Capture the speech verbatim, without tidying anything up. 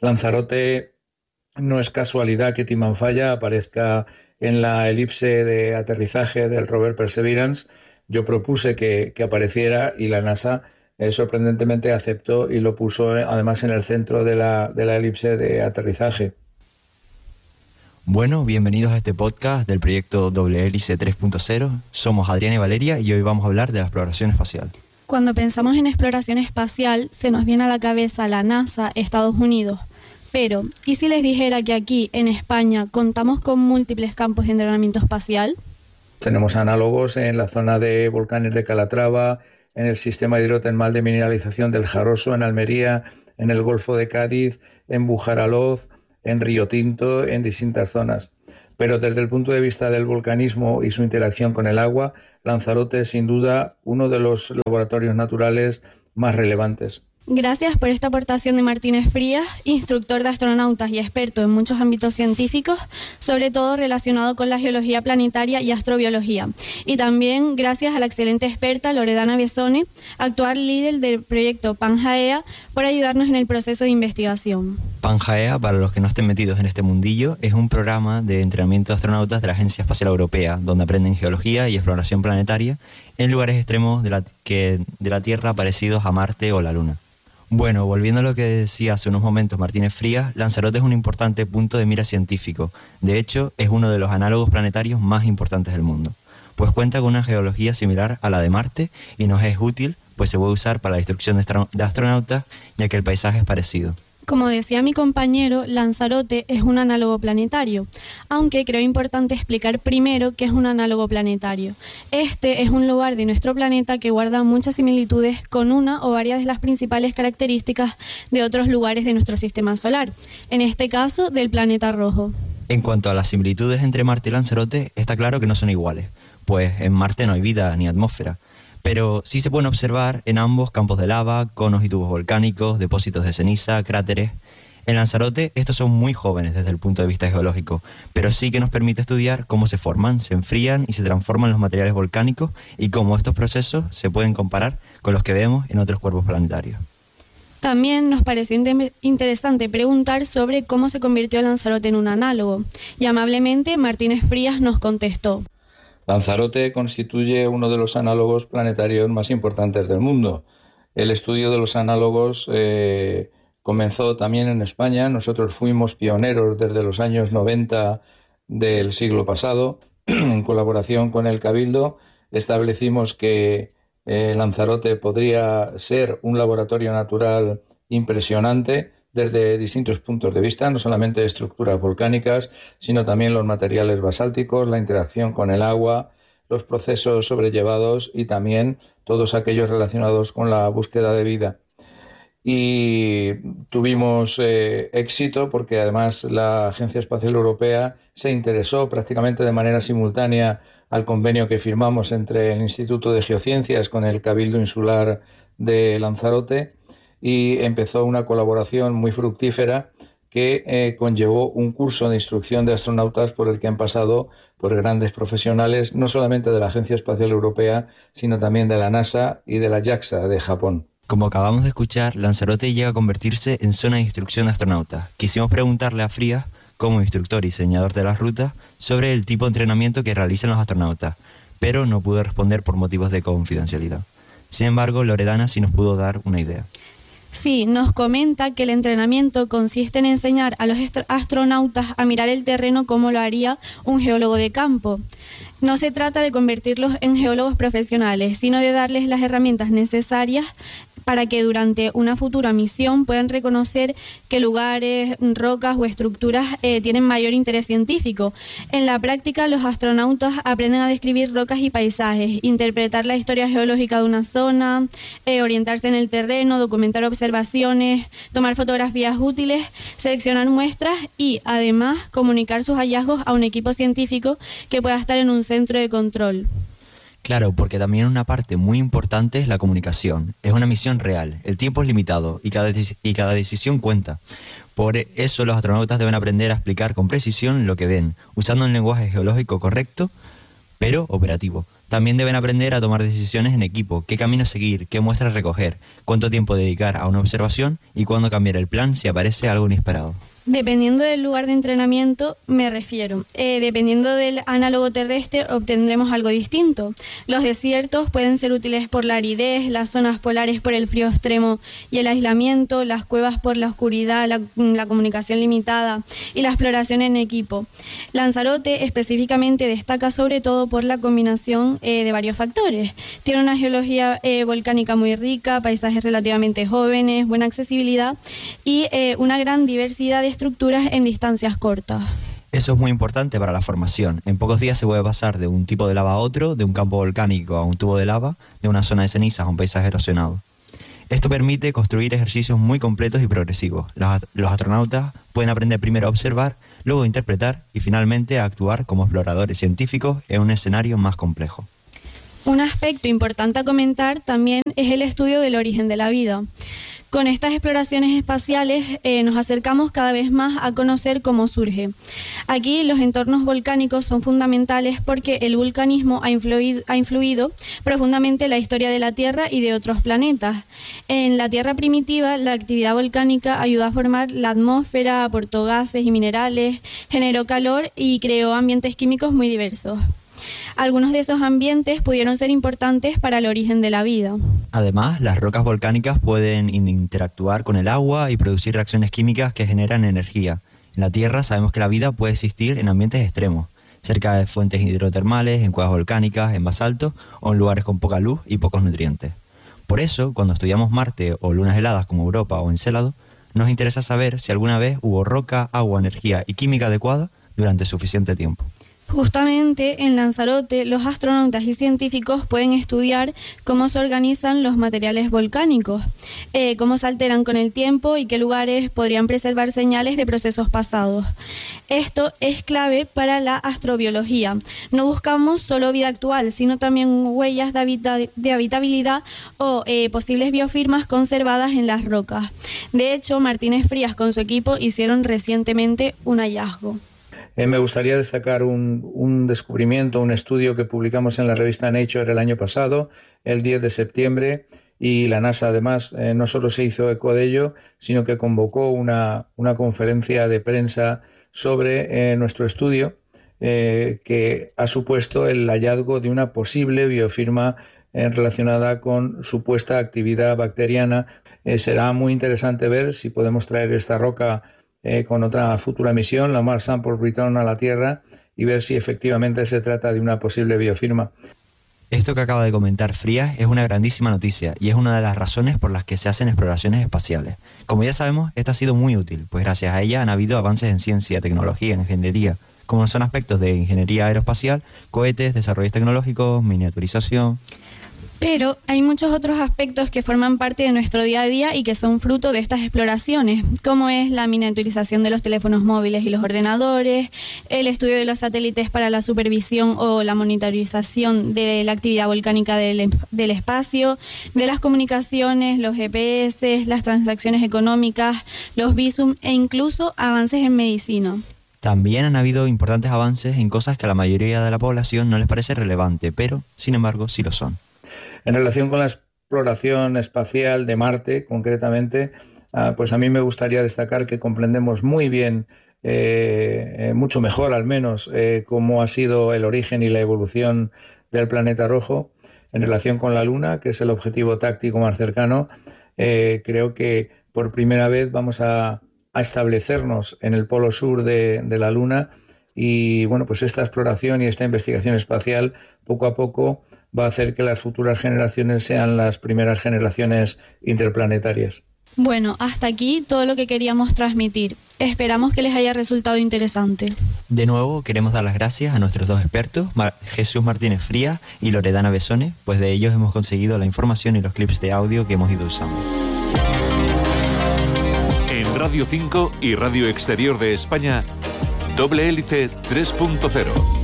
Lanzarote no es casualidad que Timanfaya aparezca en la elipse de aterrizaje del rover Perseverance. Yo propuse que, que apareciera y la NASA eh, sorprendentemente aceptó y lo puso eh, además en el centro de la, de la elipse de aterrizaje. Bueno, bienvenidos a este podcast del proyecto Doble Hélice tres punto cero. Somos Adrián y Valeria y hoy vamos a hablar de la exploración espacial. Cuando pensamos en exploración espacial, se nos viene a la cabeza la NASA, Estados Unidos. Pero, ¿y si les dijera que aquí, en España, contamos con múltiples campos de entrenamiento espacial? Tenemos análogos en la zona de volcanes de Calatrava, en el sistema hidrotermal de mineralización del Jaroso, en Almería, en el Golfo de Cádiz, en Bujaraloz, en Río Tinto, en distintas zonas. Pero desde el punto de vista del volcanismo y su interacción con el agua, Lanzarote es sin duda uno de los laboratorios naturales más relevantes. Gracias por esta aportación de Martínez Frías, instructor de astronautas y experto en muchos ámbitos científicos, sobre todo relacionado con la geología planetaria y astrobiología. Y también gracias a la excelente experta Loredana Bessone, actual líder del proyecto Pangaea, por ayudarnos en el proceso de investigación. Pangaea, para los que no estén metidos en este mundillo, es un programa de entrenamiento de astronautas de la Agencia Espacial Europea, donde aprenden geología y exploración planetaria en lugares extremos de la, que, de la Tierra parecidos a Marte o la Luna. Bueno, volviendo a lo que decía hace unos momentos Martínez Frías, Lanzarote es un importante punto de mira científico. De hecho, es uno de los análogos planetarios más importantes del mundo, pues cuenta con una geología similar a la de Marte y nos es útil, pues se puede usar para la instrucción de, astro- de astronautas, ya que el paisaje es parecido. Como decía mi compañero, Lanzarote es un análogo planetario, aunque creo importante explicar primero qué es un análogo planetario. Este es un lugar de nuestro planeta que guarda muchas similitudes con una o varias de las principales características de otros lugares de nuestro sistema solar, en este caso del planeta rojo. En cuanto a las similitudes entre Marte y Lanzarote, está claro que no son iguales, pues en Marte no hay vida ni atmósfera. Pero sí se pueden observar en ambos campos de lava, conos y tubos volcánicos, depósitos de ceniza, cráteres. En Lanzarote estos son muy jóvenes desde el punto de vista geológico, pero sí que nos permite estudiar cómo se forman, se enfrían y se transforman los materiales volcánicos y cómo estos procesos se pueden comparar con los que vemos en otros cuerpos planetarios. También nos pareció interesante preguntar sobre cómo se convirtió Lanzarote en un análogo, y amablemente Martínez Frías nos contestó. Lanzarote constituye uno de los análogos planetarios más importantes del mundo. El estudio de los análogos eh, comenzó también en España. Nosotros fuimos pioneros desde los años noventa del siglo pasado. En colaboración con el Cabildo establecimos que eh, Lanzarote podría ser un laboratorio natural impresionante desde distintos puntos de vista, no solamente estructuras volcánicas, sino también los materiales basálticos, la interacción con el agua, los procesos sobrellevados y también todos aquellos relacionados con la búsqueda de vida. Y tuvimos eh, éxito porque además la Agencia Espacial Europea se interesó prácticamente de manera simultánea al convenio que firmamos entre el Instituto de Geociencias con el Cabildo Insular de Lanzarote, y empezó una colaboración muy fructífera que eh, conllevó un curso de instrucción de astronautas por el que han pasado por grandes profesionales, no solamente de la Agencia Espacial Europea, sino también de la NASA y de la JAXA de Japón. Como acabamos de escuchar, Lanzarote llega a convertirse en zona de instrucción de astronautas. Quisimos preguntarle a Frías, como instructor y diseñador de las rutas, sobre el tipo de entrenamiento que realizan los astronautas, pero no pudo responder por motivos de confidencialidad. Sin embargo, Loredana sí nos pudo dar una idea. Sí, nos comenta que el entrenamiento consiste en enseñar a los astronautas a mirar el terreno como lo haría un geólogo de campo. No se trata de convertirlos en geólogos profesionales, sino de darles las herramientas necesarias para que durante una futura misión puedan reconocer qué lugares, rocas o estructuras eh, tienen mayor interés científico. En la práctica, los astronautas aprenden a describir rocas y paisajes, interpretar la historia geológica de una zona, eh, orientarse en el terreno, documentar observaciones, tomar fotografías útiles, seleccionar muestras y, además, comunicar sus hallazgos a un equipo científico que pueda estar en un centro de control. Claro, porque también una parte muy importante es la comunicación. Es una misión real, el tiempo es limitado y cada, y cada decisión cuenta. Por eso los astronautas deben aprender a explicar con precisión lo que ven, usando un lenguaje geológico correcto, pero operativo. También deben aprender a tomar decisiones en equipo, qué camino seguir, qué muestras recoger, cuánto tiempo dedicar a una observación y cuándo cambiar el plan si aparece algo inesperado. Dependiendo del lugar de entrenamiento, me refiero. Eh, dependiendo del análogo terrestre, obtendremos algo distinto. Los desiertos pueden ser útiles por la aridez, las zonas polares por el frío extremo y el aislamiento, las cuevas por la oscuridad, la, la comunicación limitada y la exploración en equipo. Lanzarote específicamente destaca sobre todo por la combinación eh, de varios factores. Tiene una geología eh, volcánica muy rica, paisajes relativamente jóvenes, buena accesibilidad y eh, una gran diversidad de estructuras en distancias cortas. Eso es muy importante para la formación. En pocos días se puede pasar de un tipo de lava a otro, de un campo volcánico a un tubo de lava, de una zona de cenizas a un paisaje erosionado. Esto permite construir ejercicios muy completos y progresivos. Los, los astronautas pueden aprender primero a observar, luego a interpretar y finalmente a actuar como exploradores científicos en un escenario más complejo. Un aspecto importante a comentar también es el estudio del origen de la vida. Con estas exploraciones espaciales eh, nos acercamos cada vez más a conocer cómo surge. Aquí los entornos volcánicos son fundamentales porque el vulcanismo ha influido, ha influido profundamente en la historia de la Tierra y de otros planetas. En la Tierra primitiva, la actividad volcánica ayudó a formar la atmósfera, aportó gases y minerales, generó calor y creó ambientes químicos muy diversos. Algunos de esos ambientes pudieron ser importantes para el origen de la vida. Además, las rocas volcánicas pueden interactuar con el agua y producir reacciones químicas que generan energía. En la Tierra sabemos que la vida puede existir en ambientes extremos, cerca de fuentes hidrotermales, en cuevas volcánicas, en basalto o en lugares con poca luz y pocos nutrientes. Por eso, cuando estudiamos Marte o lunas heladas como Europa o Encélado, nos interesa saber si alguna vez hubo roca, agua, energía y química adecuada durante suficiente tiempo. Justamente en Lanzarote, los astronautas y científicos pueden estudiar cómo se organizan los materiales volcánicos, eh, cómo se alteran con el tiempo y qué lugares podrían preservar señales de procesos pasados. Esto es clave para la astrobiología. No buscamos solo vida actual, sino también huellas de, habita de habitabilidad o eh, posibles biofirmas conservadas en las rocas. De hecho, Martínez Frías con su equipo hicieron recientemente un hallazgo. Eh, me gustaría destacar un, un descubrimiento, un estudio que publicamos en la revista Nature el año pasado, el diez de septiembre, y la NASA además eh, no solo se hizo eco de ello, sino que convocó una, una conferencia de prensa sobre eh, nuestro estudio, eh, que ha supuesto el hallazgo de una posible biofirma eh, relacionada con supuesta actividad bacteriana. Eh, será muy interesante ver si podemos traer esta roca Eh, con otra futura misión, la Mars Sample Return a la Tierra, y ver si efectivamente se trata de una posible biofirma. Esto que acaba de comentar Frías es una grandísima noticia y es una de las razones por las que se hacen exploraciones espaciales. Como ya sabemos, esta ha sido muy útil, pues gracias a ella han habido avances en ciencia, tecnología, ingeniería, como son aspectos de ingeniería aeroespacial, cohetes, desarrollos tecnológicos, miniaturización. Pero hay muchos otros aspectos que forman parte de nuestro día a día y que son fruto de estas exploraciones, como es la miniaturización de los teléfonos móviles y los ordenadores, el estudio de los satélites para la supervisión o la monitorización de la actividad volcánica del, del espacio, de las comunicaciones, los G P S, las transacciones económicas, los visum e incluso avances en medicina. También han habido importantes avances en cosas que a la mayoría de la población no les parece relevante, pero, sin embargo, sí lo son. En relación con la exploración espacial de Marte, concretamente, pues a mí me gustaría destacar que comprendemos muy bien, eh, mucho mejor al menos, eh, cómo ha sido el origen y la evolución del planeta rojo. En relación con la Luna, que es el objetivo táctico más cercano, eh, creo que por primera vez vamos a, a establecernos en el polo sur de, de la Luna. Y bueno, pues esta exploración y esta investigación espacial poco a poco va a hacer que las futuras generaciones sean las primeras generaciones interplanetarias. Bueno, hasta aquí todo lo que queríamos transmitir. Esperamos que les haya resultado interesante. De nuevo queremos dar las gracias a nuestros dos expertos, Mar- Jesús Martínez Frías y Loredana Besone, pues de ellos hemos conseguido la información y los clips de audio que hemos ido usando. En Radio cinco y Radio Exterior de España, Doble Hélice tres punto cero.